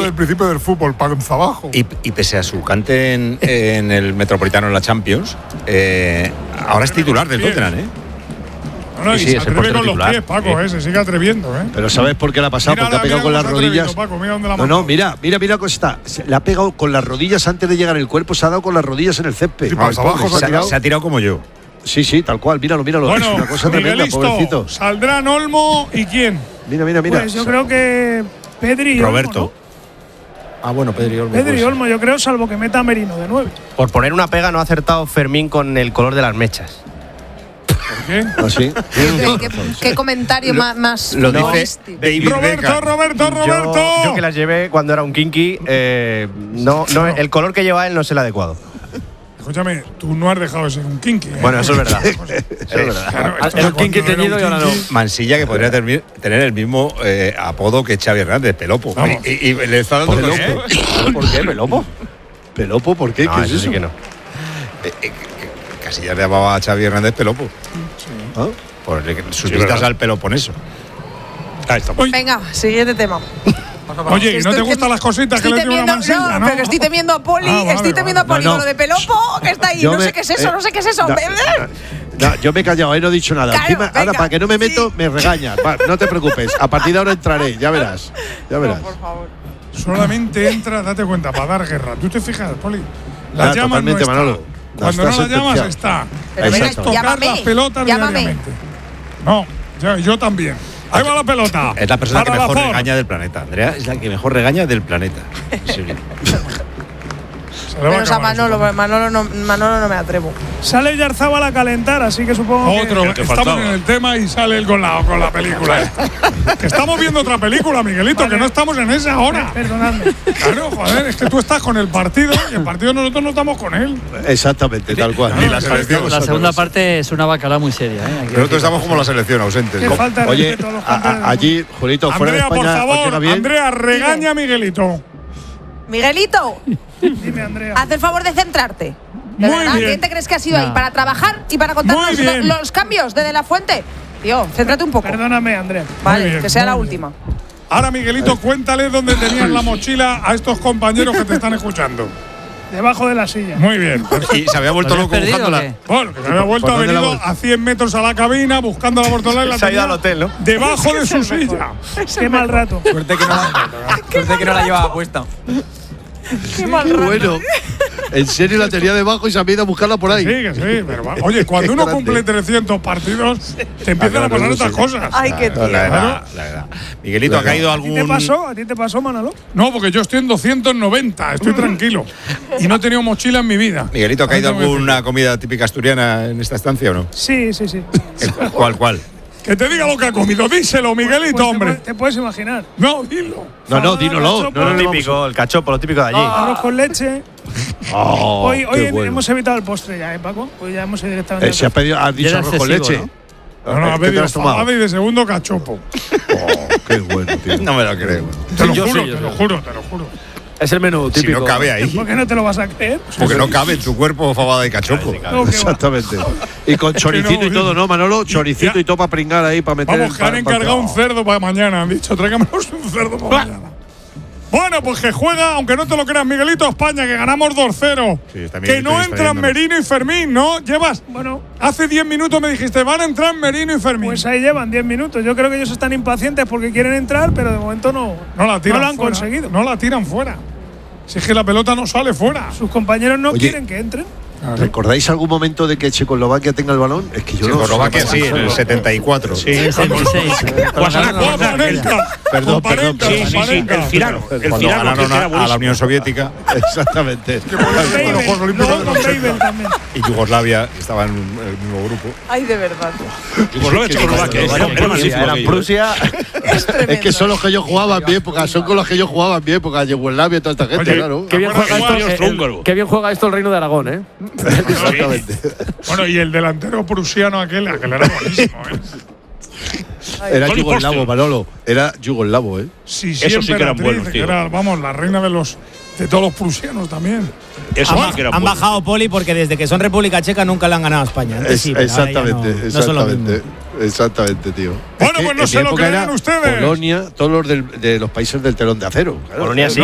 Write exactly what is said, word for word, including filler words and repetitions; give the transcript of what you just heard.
desde el principio del fútbol, panza abajo. Y, y pese a su cante en, en el Metropolitano en la Champions, eh, ahora es titular del Tottenham, ¿eh? No, no, Sí, y sí, se es el atreve portero con los titular. pies, Paco, Sí. eh, se sigue atreviendo, ¿eh? Pero ¿sabes por qué le ha pasado? Mira, Porque ha mira pegado con las cómo se ha atrevido, rodillas. Paco, mira dónde la ha No, no, mandado. mira, mira, mira cómo está. Se- le ha pegado con las rodillas antes de llegar el cuerpo, se ha dado con las rodillas en el césped. Sí, panza abajo se ha Se, tirado. se ha tirado como yo. Sí, sí, tal cual. Míralo, míralo. Bueno, es una cosa tremenda, Miguelisto, pobrecito. saldrán Olmo y quién. Mira, mira, mira. Pues yo creo que Pedri y Roberto. Olmo, Ah, bueno, Pedri Olmo. ¿no? Pedri y pues. Olmo, yo creo, salvo que meta a Merino de nueve. Por poner una pega no ha acertado Fermín con el color de las mechas. ¿Por qué? ¿Ah, sí? ¿Qué, qué- qué comentario más, más Lo dice futbolístico? David Roberto, Beckham. Roberto, Roberto. Yo, yo que las llevé cuando era un kinky, eh, no, no, el color que lleva él no es el adecuado. Escúchame, tú no has dejado de ser un kinky, ¿eh? Bueno, eso es verdad. Eso es verdad. Claro, esto Era un cuando kinky era un teñido y ahora no. kinky. Mansilla, que podría termi- tener el mismo eh, apodo que Xavi Hernández, Pelopo. Vamos. Y, y- y le está dando Pelopo. ¿Eh? ¿Por qué, Pelopo? ¿Pelopo? ¿Por qué? No, ¿Qué es eso eso? sí que no. Eh, eh, que- Casillas le llamaba a Xavi Hernández Pelopo. ¿Ah? Por el- sus Sí, vistas verdad. al Peloponeso. Ahí está. Oye, Venga, siguiente tema. Oye, ¿y no Estoy te gustan tem- las cositas que estoy le tiene una temiendo, Mansilla, no, no? pero que estoy temiendo a Poli, Ah, vale, estoy temiendo a vale. Poli No, con no. lo de Pelopo, que está ahí. Yo No me- sé qué es eso, eh, no sé qué es eso. da- No, yo me he callado, ahí no he dicho nada. Claro, Encima, ahora, venga, para que no me meto, sí. me regañas. Va, no te preocupes. A partir de ahora entraré, ya verás. Ya verás. por favor. Solamente entra, date cuenta, para dar guerra. ¿Tú te fijas, Poli? La Ah, llamas totalmente, no está. Manolo. Cuando Está no la llamas sentenciado. está. Pero Eso venga, es tocar llámame, las pelotas llámame. diariamente. No, yo, yo también. Ahí va la pelota. Es la persona que Para mejor Lafort. regaña del planeta. Andrea es la que mejor regaña del planeta. Sí. Se le va Menos a acabar eso. Manolo, Manolo no, Manolo no me atrevo. Sale Yarzábal a calentar, así que supongo Otro, que… El que estamos faltaba. en el tema y sale él con la, con la película. esta. Que estamos viendo otra película, Miguelito, Vale. que no estamos en esa ahora. Perdonadme. Claro, joder, es que tú estás con el partido y el partido nosotros no estamos con él. Exactamente, tal cual. Ni la selección. La segunda parte es una bacalao muy seria, ¿eh? Aquí- Nosotros estamos como la selección, ausentes. Qué falta de Oye, respeto a los a- campeones. a- allí, Julito, fuera de Andrea, por España, ¿os llega favor, bien? Andrea, regaña a Miguelito. Miguelito, Dime, Andrea. haz el favor de centrarte. ¿De Muy verdad? bien. ¿Quién te crees que ha sido No. ahí? ¿Para trabajar y para contarnos Muy bien. lo- los cambios de De La Fuente? Tío, céntrate un poco. Perdóname, Andrea. Vale, bien, que sea muy la bien. última. Ahora, Miguelito, cuéntale dónde tenías la mochila a estos compañeros que te están escuchando. Debajo de la silla. Muy bien. Y se había vuelto ¿Lo loco habías perdido o buscándola. qué? Bueno, que se había vuelto, ¿Por ha dónde la venido vuelta? a cien metros a la cabina buscando la bortola y la Se ha ido tenía al hotel, ¿no? debajo de su silla. Qué mal rato. Suerte que no la, suerte que no la llevaba puesta. Qué mal Qué rato. bueno. En serio la tenía debajo y se había ido a buscarla por ahí. Sí, que sí, pero va. Oye, cuando uno Qué grande. cumple trescientos partidos, te empiezan claro, a pasar no otras sé. cosas. Ay, qué tío. La verdad, la verdad. Miguelito, ¿ha Claro. caído ¿A ti te algún. pasó? ¿A ti te pasó, Manolo? No, porque yo estoy en doscientos noventa, estoy tranquilo. Y no he tenido mochila en mi vida. Miguelito, ¿ha caído Ahí tengo que alguna comida típica asturiana en esta estancia o no? Sí, sí, sí. El- ¿Cuál, cuál? Que te diga lo que ha comido, díselo, Miguelito, Pues te hombre. puedes- Te puedes imaginar. No, dilo. No, no, dínoslo. Cachopo, No, no, Lo no, vamos. típico, el cachopo, lo típico de allí. Arroz con leche. Oh, hoy hoy qué bueno. hemos evitado el postre ya, ¿eh, Paco? Hoy ya hemos ido directamente. Eh, si has pedido, has dicho era arroz con excesivo, leche. No, no, Eh, ha ¿qué te pedido has tomado? fabada y de segundo cachopo. Oh, qué bueno, tío. No me lo creo. Te lo Yo juro, sí, yo te lo sí. juro, te lo juro. Es el menú Si típico. no cabe ahí. ¿Por qué no te lo vas a creer? Porque no cabe en tu cuerpo fabada y cachopo. No, que va. Exactamente. Y con choricito Que y no, todo, ¿no, Manolo? Choricito ya. y todo para pringar ahí, para meter. Vamos, que han en- encargado un para- cerdo para mañana. Han dicho, tráigamenos un cerdo para mañana. Bueno, pues que juega, aunque no te lo creas, Miguelito, España, que ganamos dos cero. Sí, está que Miguelito no entran distrayéndonos. Merino y Fermín, ¿no? Llevas. Bueno, Hace diez minutos me dijiste, van a entrar Merino y Fermín. pues ahí llevan diez minutos. Yo creo que ellos están impacientes porque quieren entrar, pero de momento no, no la tiran no lo han fuera. conseguido. No la tiran fuera. Si es que la pelota no sale fuera. Sus compañeros no Oye, quieren que entren. ¿Recordáis algún momento de que Checoslovaquia tenga el balón? Es que yo no. Checoslovaquia sí, en el setenta y cuatro. Sí, el veintiséis. Pues Perdón, Perdón, perdón, Sí, sí, sí. El Firano. El Cuando Firano, ganaron que era a, a la buenísimo. Unión Soviética Exactamente. Babel, los Juegos Olímpicos luego del con ochenta. Babel también. y Yugoslavia estaba en el mismo grupo. Ay, de verdad. Yugoslavia, Checoslovaquia. Era era malísimo Era aquello, ¿eh? Prusia. Es tremendo. Es que son los que yo jugaba en mi época, son con los que yo jugaba en mi época, Yugoslavia y toda esta gente, Oye, claro. Qué bien Acuérdate juega que esto. Mario el- Strúngaro. Qué bien juega esto el Reino de Aragón, ¿eh? Exactamente. Bueno, y el delantero prusiano aquel, aquel era buenísimo, ¿eh? Era Tony yugoslavo, Foster. Manolo. Era yugoslavo, ¿eh? Sí, Eso sí que eran emperatriz, buenos, que tío. era, vamos, la reina de los de todos los prusianos también. Eso Ah, sí que era Han bueno. bajado, Poli, porque desde que son República Checa nunca le han ganado a España. Antes Es- sí, pero ahora ya exactamente, no, no son lo mismo. exactamente. Exactamente, tío. Bueno, Es que pues no en se mi lo época creerán era ustedes. Polonia, todos los del- de los países del telón de acero. claro. Polonia sí.